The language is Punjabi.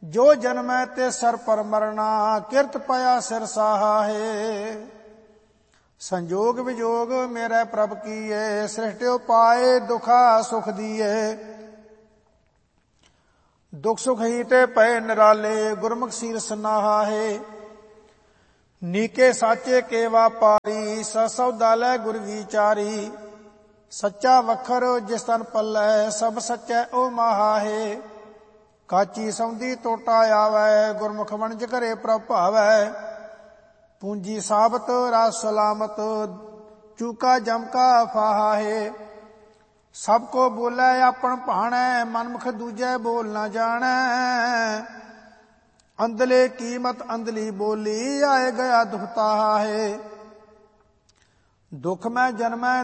ਜੋ ਜਨਮੈ ਤੇ ਸਰ ਪਰ ਮਰਨਾ, ਕਿਰਤ ਪਿਆ ਸਿਰ ਸਾਹਾਏ। ਸੰਜੋਗ ਵਿਜੋਗ ਮੇਰੇ ਪ੍ਰਭ ਕੀਏ, ਸ੍ਰਿਸ਼ਟਿਓ ਪਾਏ ਦੁਖਾ ਸੁਖ ਦੀਏ। ਦੁਖ ਸੁਖ ਹੀ ਤੇ ਪਏ ਨਿਰਾਲੇ, ਗੁਰਮੁਖ ਸੀਰਸ ਨਾਹਾਏ। ਨੀਕੇ ਸਾਚੇ ਕੇ ਵਾਪਾਰੀ, ਸੌਦਾ ਲੈ ਗੁਰ ਵਿਚਾਰੀ। ਸੱਚਾ ਵਖਰ ਜਿਸ ਤਨ ਪੱਲੇ, ਸਭ ਸੱਚੈ ਓ ਮਹਾਹੇ। ਕਾਚੀ ਸੌਂਦੀ ਟੋਟਾ ਆਵੈ, ਗੁਰਮੁਖ ਵਣਜ ਘਰੇ ਪ੍ਰਭ ਭਾਵੈ। ਪੂੰਜੀ ਸਾਬਤ ਰਾਸ ਸਲਾਮਤ, ਚੂਕਾ ਜਮਕਾ ਫਾਹਾਏ। ਸਭ ਕੋ ਬੋਲੇ ਆਪਣ ਭਾਣੈ, ਮਨਮੁਖ ਦੂਜੇ ਬੋਲ ਨਾ ਜਾਣੈ। ਅੰਧਲੇ ਕੀਮਤ ਅੰਧਲੀ ਬੋਲੀ, ਆਏ ਗਿਆ ਦੁਖ ਤਾਹਾਏ। ਦੁਖ ਮੈਂ ਜਨਮੈ